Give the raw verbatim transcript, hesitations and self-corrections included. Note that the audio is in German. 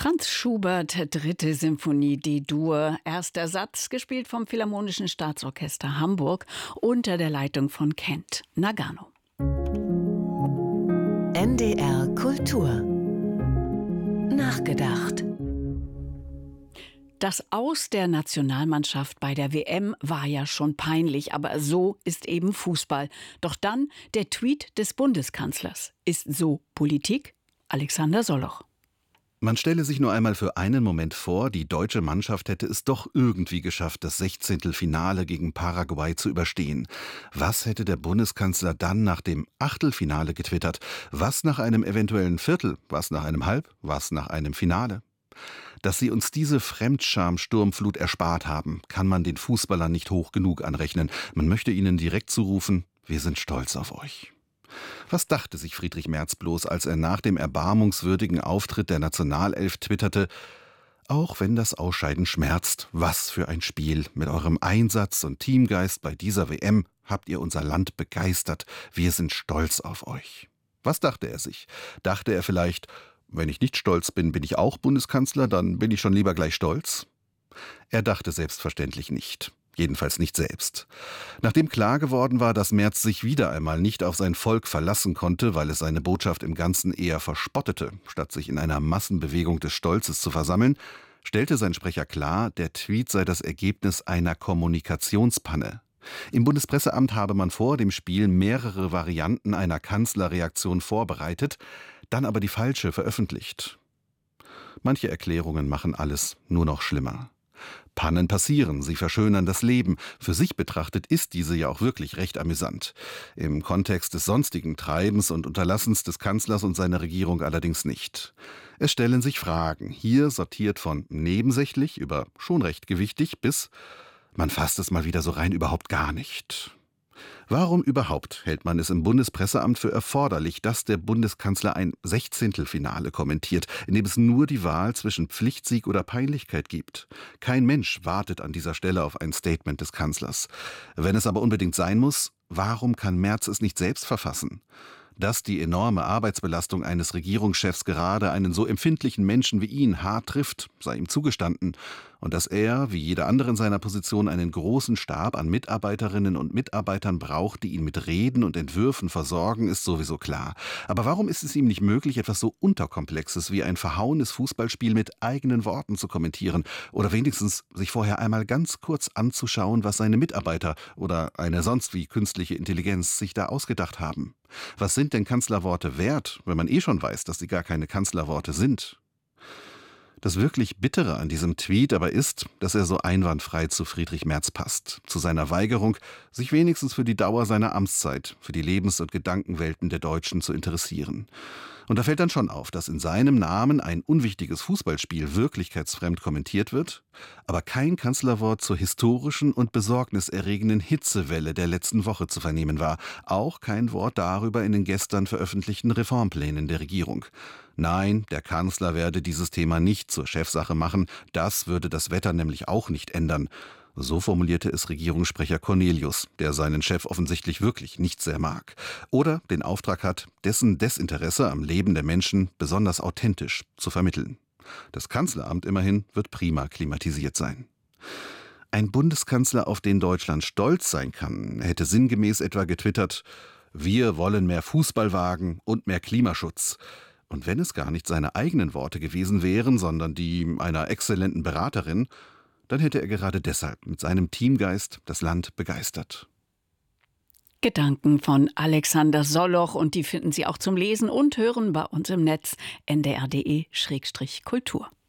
Franz Schubert, dritte Symphonie D-Dur, erster Satz, gespielt vom Philharmonischen Staatsorchester Hamburg unter der Leitung von Kent Nagano. N D R Kultur nachgedacht. Das Aus der Nationalmannschaft bei der W M war ja schon peinlich, aber so ist eben Fußball. Doch dann der Tweet des Bundeskanzlers. Ist so Politik? Alexander Solloch. Man stelle sich nur einmal für einen Moment vor, die deutsche Mannschaft hätte es doch irgendwie geschafft, das Sechzehntelfinale gegen Paraguay zu überstehen. Was hätte der Bundeskanzler dann nach dem Achtelfinale getwittert? Was nach einem eventuellen Viertel? Was nach einem Halb? Was nach einem Finale? Dass sie uns diese Fremdscham-Sturmflut erspart haben, kann man den Fußballern nicht hoch genug anrechnen. Man möchte ihnen direkt zurufen: Wir sind stolz auf euch. Was dachte sich Friedrich Merz bloß, als er nach dem erbarmungswürdigen Auftritt der Nationalelf twitterte: Auch wenn das Ausscheiden schmerzt, was für ein Spiel. Mit eurem Einsatz und Teamgeist bei dieser W M habt ihr unser Land begeistert. Wir sind stolz auf euch. Was dachte er sich? Dachte er vielleicht: Wenn ich nicht stolz bin, bin ich auch Bundeskanzler, dann bin ich schon lieber gleich stolz? Er dachte selbstverständlich nicht. Jedenfalls nicht selbst. Nachdem klar geworden war, dass Merz sich wieder einmal nicht auf sein Volk verlassen konnte, weil es seine Botschaft im Ganzen eher verspottete, statt sich in einer Massenbewegung des Stolzes zu versammeln, stellte sein Sprecher klar, der Tweet sei das Ergebnis einer Kommunikationspanne. Im Bundespresseamt habe man vor dem Spiel mehrere Varianten einer Kanzlerreaktion vorbereitet, dann aber die falsche veröffentlicht. Manche Erklärungen machen alles nur noch schlimmer. Pannen passieren, sie verschönern das Leben. Für sich betrachtet ist diese ja auch wirklich recht amüsant. Im Kontext des sonstigen Treibens und Unterlassens des Kanzlers und seiner Regierung allerdings nicht. Es stellen sich Fragen, hier sortiert von nebensächlich über schon recht gewichtig bis man fasst es mal wieder so rein überhaupt gar nicht. Warum überhaupt hält man es im Bundespresseamt für erforderlich, dass der Bundeskanzler ein Sechzehntelfinale kommentiert, in dem es nur die Wahl zwischen Pflichtsieg oder Peinlichkeit gibt? Kein Mensch wartet an dieser Stelle auf ein Statement des Kanzlers. Wenn es aber unbedingt sein muss, warum kann Merz es nicht selbst verfassen? Dass die enorme Arbeitsbelastung eines Regierungschefs gerade einen so empfindlichen Menschen wie ihn hart trifft, sei ihm zugestanden. Und dass er, wie jeder andere in seiner Position, einen großen Stab an Mitarbeiterinnen und Mitarbeitern braucht, die ihn mit Reden und Entwürfen versorgen, ist sowieso klar. Aber warum ist es ihm nicht möglich, etwas so Unterkomplexes wie ein verhauenes Fußballspiel mit eigenen Worten zu kommentieren oder wenigstens sich vorher einmal ganz kurz anzuschauen, was seine Mitarbeiter oder eine sonst wie künstliche Intelligenz sich da ausgedacht haben? Was sind denn Kanzlerworte wert, wenn man eh schon weiß, dass sie gar keine Kanzlerworte sind? Das wirklich Bittere an diesem Tweet aber ist, dass er so einwandfrei zu Friedrich Merz passt, zu seiner Weigerung, sich wenigstens für die Dauer seiner Amtszeit, für die Lebens- und Gedankenwelten der Deutschen zu interessieren. Und da fällt dann schon auf, dass in seinem Namen ein unwichtiges Fußballspiel wirklichkeitsfremd kommentiert wird, aber kein Kanzlerwort zur historischen und besorgniserregenden Hitzewelle der letzten Woche zu vernehmen war, auch kein Wort darüber in den gestern veröffentlichten Reformplänen der Regierung. Nein, der Kanzler werde dieses Thema nicht zur Chefsache machen, das würde das Wetter nämlich auch nicht ändern. So formulierte es Regierungssprecher Cornelius, der seinen Chef offensichtlich wirklich nicht sehr mag. Oder den Auftrag hat, dessen Desinteresse am Leben der Menschen besonders authentisch zu vermitteln. Das Kanzleramt immerhin wird prima klimatisiert sein. Ein Bundeskanzler, auf den Deutschland stolz sein kann, hätte sinngemäß etwa getwittert: Wir wollen mehr Fußballwagen und mehr Klimaschutz. Und wenn es gar nicht seine eigenen Worte gewesen wären, sondern die einer exzellenten Beraterin, dann hätte er gerade deshalb mit seinem Teamgeist das Land begeistert. Gedanken von Alexander Solloch, und die finden Sie auch zum Lesen und Hören bei uns im Netz n d r punkt d e slash kultur.